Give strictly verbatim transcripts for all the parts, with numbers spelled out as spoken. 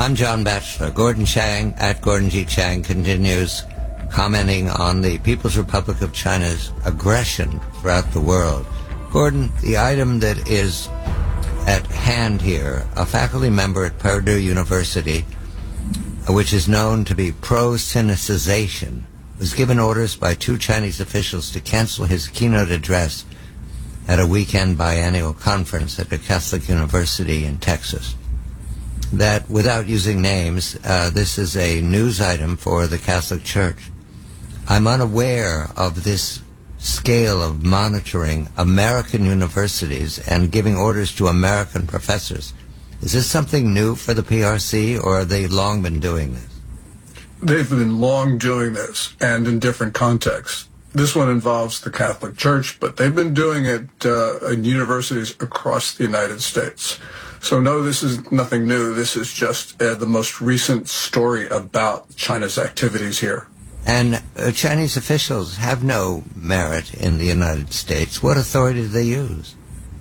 I'm John Batchelor. Gordon Chang, at Gordon G. Chang, continues commenting on the People's Republic of China's aggression throughout the world. Gordon, the item that is at hand here, a faculty member at Purdue University, which is known to be pro-Sinicization, was given orders by two Chinese officials to cancel his keynote address at a weekend biennial conference at a Catholic university in Texas. That, without using names, uh, this is a news item for the Catholic Church. I'm unaware of this scale of monitoring American universities and giving orders to American professors. Is this something new for the P R C, or have they long been doing this? They've been long doing this, and in different contexts. This one involves the Catholic Church, but they've been doing it uh, in universities across the United States. So no, this is nothing new. This is just uh, the most recent story about China's activities here. And uh, Chinese officials have no merit in the United States. What authority do they use?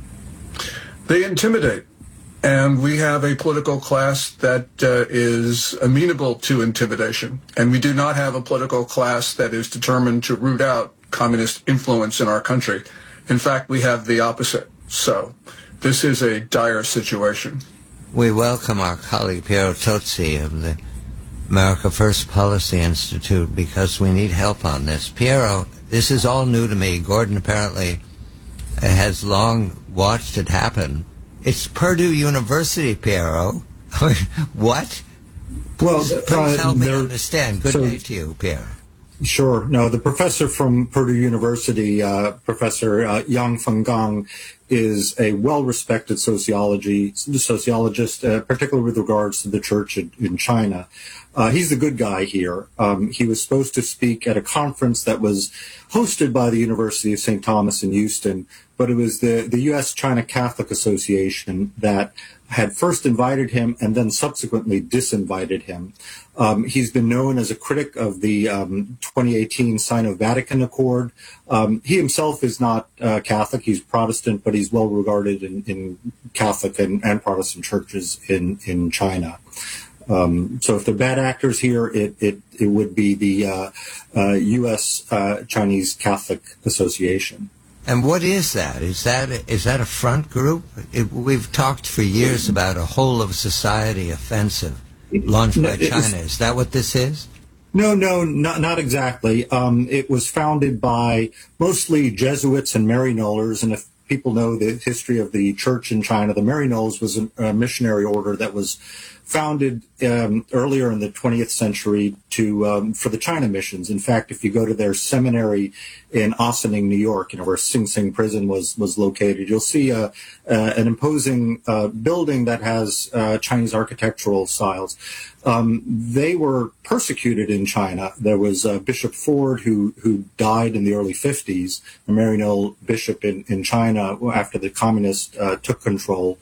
They intimidate. And we have a political class that uh, is amenable to intimidation. And we do not have a political class that is determined to root out communist influence in our country. In fact, we have the opposite. So this is a dire situation. We welcome our colleague Piero Tozzi of the America First Policy Institute because we need help on this. Piero, this is all new to me. Gordon apparently has long watched it happen. It's Purdue University, Piero. What? Well, please, please uh, help me understand. Good so, day to you, Piero. Sure. No, the professor from Purdue University, uh, Professor uh, Yang Fenggang, is a well-respected sociology sociologist, uh, particularly with regards to the church in, in China. Uh, he's the good guy here. Um, he was supposed to speak at a conference that was hosted by the University of Saint Thomas in Houston, but it was the, the U S China Catholic Association that had first invited him and then subsequently disinvited him. Um, he's been known as a critic of the um, twenty eighteen Sino-Vatican Accord. Um, he himself is not uh, Catholic. He's Protestant, but he's well regarded in, in Catholic and, and Protestant churches in, in China. Um, so if they're bad actors here, it, it, it would be the uh, uh, U S Uh, Chinese Catholic Association. And what is that? Is that is that a front group? It, we've talked for years about a whole of society offensive launched by China. Is that what this is? No, no, not, not exactly. Um, it was founded by mostly Jesuits and Maryknollers, and if people know the history of the church in China, the Maryknolls was a, a missionary order that was founded um, earlier in the twentieth century to um, for the China missions. In fact, if you go to their seminary in Ossining, New York, you know, where Sing Sing prison was was located, you'll see a, uh, an imposing uh, building that has uh, Chinese architectural styles. Um, they were persecuted in China. There was uh, Bishop Ford who who died in the early fifties, the Maryknoll bishop in, in China after the communists uh, took control.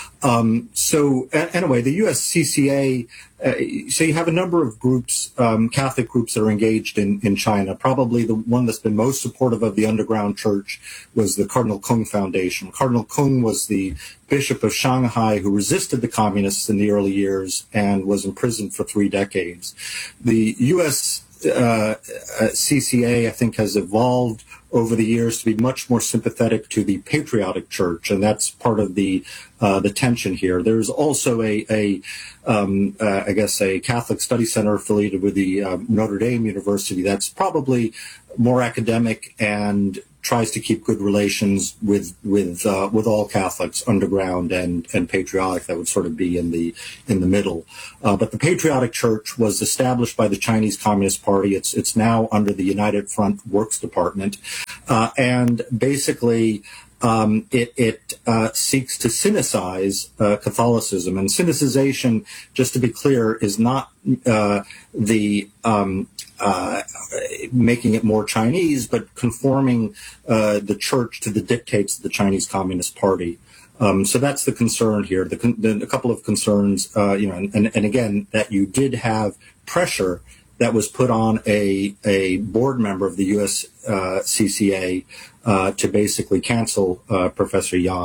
Um, so anyway, the U S C C A, uh, so you have a number of groups, um, Catholic groups that are engaged in, in China. Probably the one that's been most supportive of the underground church was the Cardinal Kung Foundation. Cardinal Kung was the Bishop of Shanghai who resisted the communists in the early years and was imprisoned for three decades. The U S uh, uh, C C A, I think, has evolved over the years to be much more sympathetic to the patriotic church, and that's part of the uh, the tension here. There's also a, a um, uh, I guess, a Catholic Study Center affiliated with the um, Notre Dame University that's probably more academic and tries to keep good relations with with uh, with all Catholics, underground and and patriotic. That would sort of be in the in the middle. Uh, but the Patriotic Church was established by the Chinese Communist Party. It's it's now under the United Front Works Department, uh, and basically. Um, it it uh, seeks to sinicize uh, Catholicism, and sinicization, just to be clear, is not uh, the um, uh, making it more Chinese, but conforming uh, the church to the dictates of the Chinese Communist Party. Um, so that's the concern here. The, the a couple of concerns, uh, you know, and, and again that you did have pressure that was put on a a board member of the U S uh, C C A uh, to basically cancel uh, Professor Yang.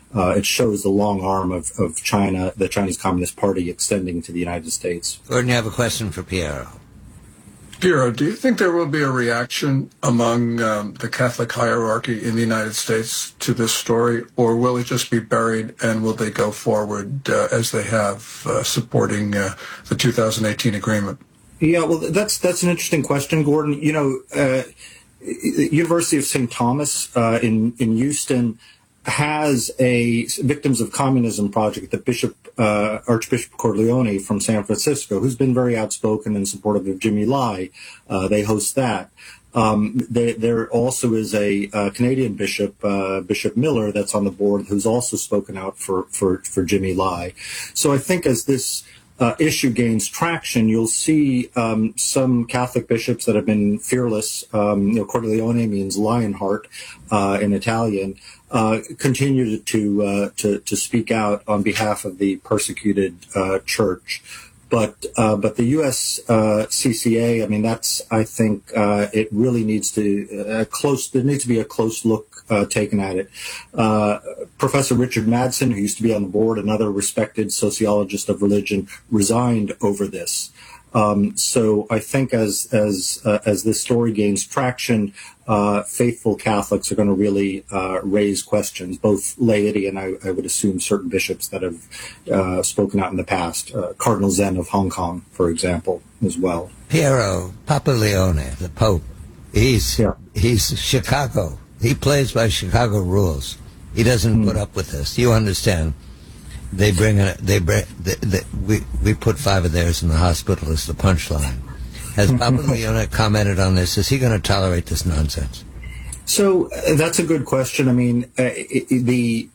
uh, it shows the long arm of, of China, the Chinese Communist Party, extending to the United States. Gordon, you have a question for Piero. Piero, do you think there will be a reaction among um, the Catholic hierarchy in the United States to this story, or will it just be buried, and will they go forward uh, as they have, uh, supporting uh, the two thousand eighteen agreement? Yeah, well, that's that's an interesting question, Gordon. You know, uh, University of Saint Thomas uh, in in Houston has a Victims of Communism project that Bishop uh, Archbishop Corleone from San Francisco, who's been very outspoken and supportive of Jimmy Lai, uh, they host that. Um, they, there also is a, a Canadian bishop, uh, Bishop Miller, that's on the board, who's also spoken out for, for, for Jimmy Lai. So I think as this uh, issue gains traction, you'll see um, some Catholic bishops that have been fearless. Um, you know, Corleone means Lionheart uh, in Italian. Uh, continue to uh, to to speak out on behalf of the persecuted uh, church, but uh, but the U S uh, C C A, I mean, that's I think uh, it really needs to uh, close. There needs to be a close look uh, taken at it. Uh, Professor Richard Madsen, who used to be on the board, another respected sociologist of religion, resigned over this. Um, so I think as as uh, as this story gains traction, uh, faithful Catholics are going to really uh, raise questions, both laity and I, I would assume certain bishops that have uh, spoken out in the past, uh, Cardinal Zen of Hong Kong, for example, as well. Piero, Papa Leone, the Pope, he's yeah. he's Chicago. He plays by Chicago rules. He doesn't mm. put up with this. You understand? They bring it. They bring. They, they, we we put five of theirs in the hospital as the punchline. Has Papa Leone commented on this? Is he going to tolerate this nonsense? So uh, that's a good question. I mean, uh, it, it, the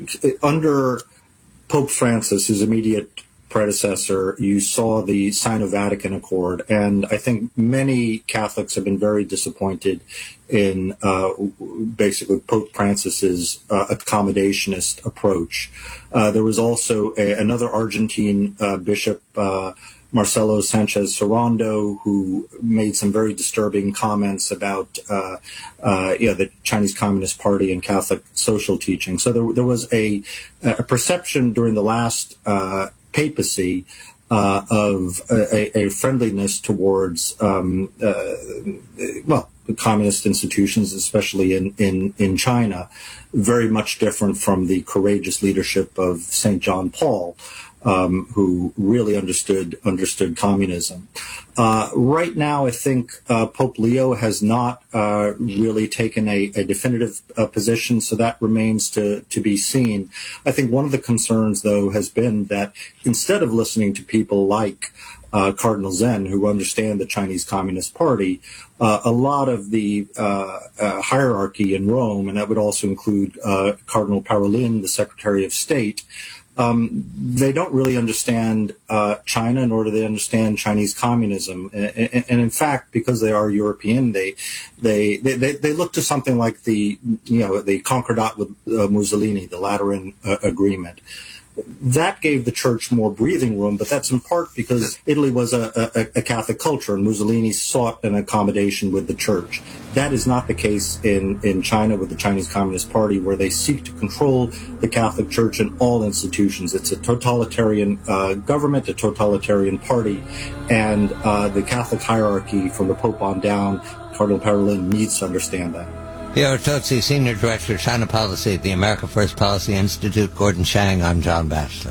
under Pope Francis, his immediate predecessor, you saw the Sino-Vatican Accord, and I think many Catholics have been very disappointed in uh, basically Pope Francis's uh, accommodationist approach. Uh, there was also a, another Argentine uh, bishop, uh, Marcelo Sanchez Sorondo, who made some very disturbing comments about uh, uh, you know, the Chinese Communist Party and Catholic social teaching. So there, there was a, a perception during the last uh, papacy uh, of a, a friendliness towards, um, uh, well, the communist institutions, especially in, in, in China, very much different from the courageous leadership of Saint John Paul, um, who really understood understood communism. Uh, right now, I think uh, Pope Leo has not uh, really taken a, a definitive uh, position, so that remains to, to be seen. I think one of the concerns, though, has been that instead of listening to people like Uh, Cardinal Zen, who understand the Chinese Communist Party, uh, a lot of the uh, uh, hierarchy in Rome, and that would also include uh, Cardinal Parolin, the Secretary of State, um, they don't really understand uh, China, nor do they understand Chinese communism. And, and in fact, because they are European, they they, they they look to something like the you know the Concordat with uh, Mussolini, the Lateran uh, Agreement. That gave the church more breathing room, but that's in part because Italy was a, a, a Catholic culture, and Mussolini sought an accommodation with the church. That is not the case in, in China with the Chinese Communist Party, where they seek to control the Catholic Church and all institutions. It's a totalitarian uh, government, a totalitarian party, and uh, the Catholic hierarchy from the Pope on down, Cardinal Parolin, needs to understand that. Piero Tozzi, Senior Director of China Policy at the America First Policy Institute. Gordon Chang, I'm John Batchelor.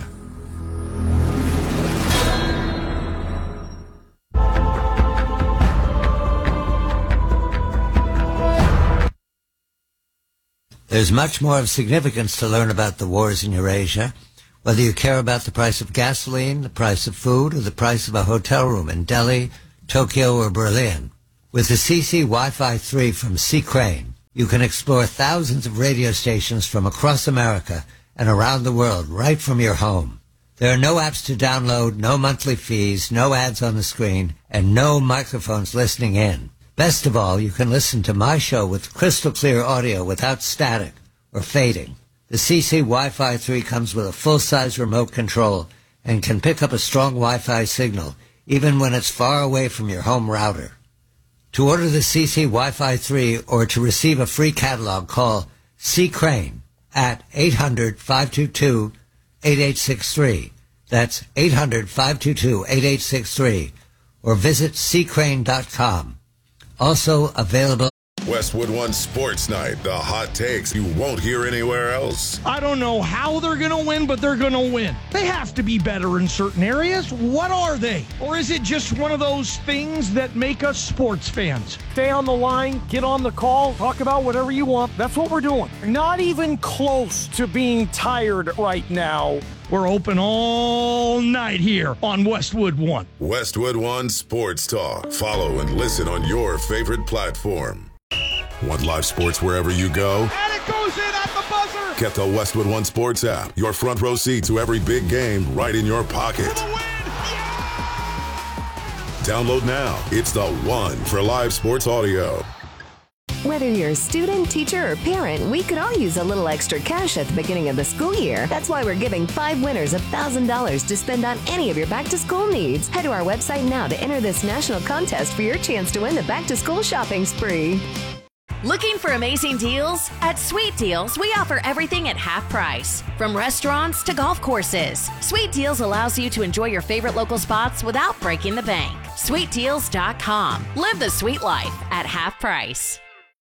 There's much more of significance to learn about the wars in Eurasia, whether you care about the price of gasoline, the price of food, or the price of a hotel room in Delhi, Tokyo, or Berlin. With the C C Wi-Fi three from C. Crane, you can explore thousands of radio stations from across America and around the world right from your home. There are no apps to download, no monthly fees, no ads on the screen, and no microphones listening in. Best of all, you can listen to my show with crystal clear audio without static or fading. The C C Wi-Fi three comes with a full-size remote control and can pick up a strong Wi-Fi signal even when it's far away from your home router. To order the C C Wi-Fi three or to receive a free catalog, call C. Crane at eight hundred, five two two, eight eight six three. That's eight hundred, five two two, eight eight six three. Or visit c crane dot com. Also available. Westwood One Sports Night, the hot takes you won't hear anywhere else. I don't know how they're going to win, but they're going to win. They have to be better in certain areas. What are they? Or is it just one of those things that make us sports fans? Stay on the line, get on the call, talk about whatever you want. That's what we're doing. Not even close to being tired right now. We're open all night here on Westwood One. Westwood One Sports Talk. Follow and listen on your favorite platform. Want live sports wherever you go? And it goes in at the buzzer! Get the Westwood One Sports app. Your front row seat to every big game right in your pocket. Download now. It's the one for live sports audio. Whether you're a student, teacher, or parent, we could all use a little extra cash at the beginning of the school year. That's why we're giving five winners one thousand dollars to spend on any of your back-to-school needs. Head to our website now to enter this national contest for your chance to win the back-to-school shopping spree. Looking for amazing deals? At Sweet Deals, we offer everything at half price. From restaurants to golf courses, Sweet Deals allows you to enjoy your favorite local spots without breaking the bank. sweet deals dot com. Live the sweet life at half price.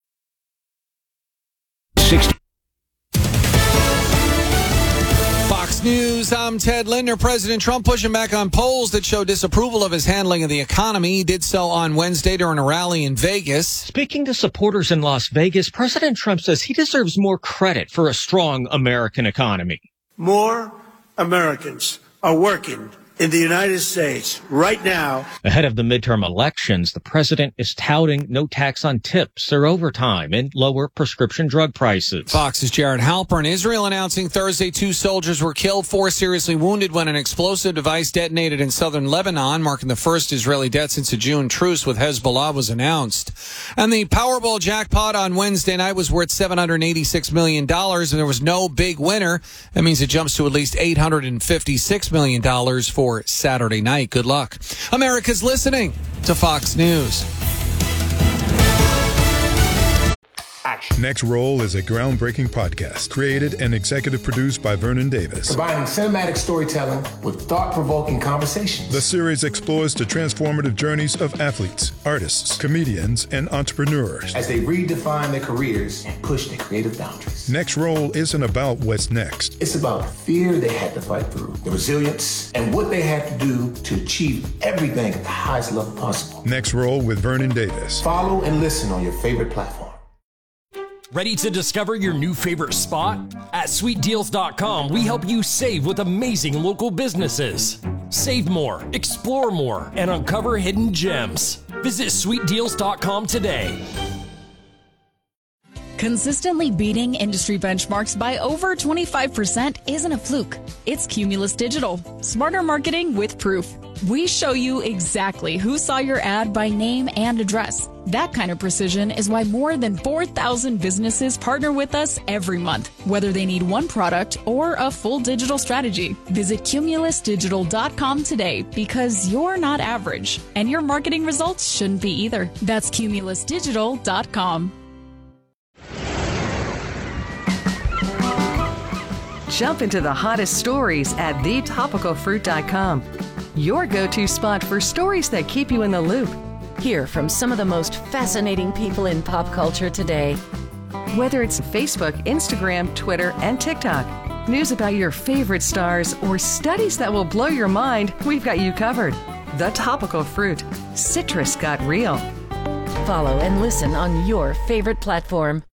Fox News, I'm Ted Linder. President Trump pushing back on polls that show disapproval of his handling of the economy. He did so on Wednesday during a rally in Vegas. Speaking to supporters in Las Vegas, President Trump says he deserves more credit for a strong American economy. More Americans are working in the United States right now. Ahead of the midterm elections, the president is touting no tax on tips or overtime and lower prescription drug prices. Fox's Jared Halpern. Israel announcing Thursday two soldiers were killed, four seriously wounded when an explosive device detonated in southern Lebanon, marking the first Israeli death since a June truce with Hezbollah was announced. And the Powerball jackpot on Wednesday night was worth seven hundred eighty-six million dollars, and there was no big winner. That means it jumps to at least eight hundred fifty-six million dollars for Saturday night. Good luck. America's listening to Fox News. Next Roll is a groundbreaking podcast created and executive produced by Vernon Davis. Combining cinematic storytelling with thought-provoking conversations. The series explores the transformative journeys of athletes, artists, comedians, and entrepreneurs as they redefine their careers and push their creative boundaries. Next Roll isn't about what's next. It's about the fear they had to fight through, the resilience, and what they had to do to achieve everything at the highest level possible. Next Roll with Vernon Davis. Follow and listen on your favorite platform. Ready to discover your new favorite spot? At sweet deals dot com, we help you save with amazing local businesses. Save more, explore more, and uncover hidden gems. Visit sweet deals dot com today. Consistently beating industry benchmarks by over twenty-five percent isn't a fluke. It's Cumulus Digital. Smarter marketing with proof. We show you exactly who saw your ad by name and address. That kind of precision is why more than four thousand businesses partner with us every month, whether they need one product or a full digital strategy. Visit cumulus digital dot com today because you're not average, and your marketing results shouldn't be either. That's cumulus digital dot com. Jump into the hottest stories at the topical fruit dot com. Your go-to spot for stories that keep you in the loop. Hear from some of the most fascinating people in pop culture today. Whether it's Facebook, Instagram, Twitter, and TikTok, news about your favorite stars, or studies that will blow your mind, we've got you covered. The Topical Fruit. Citrus got real. Follow and listen on your favorite platform.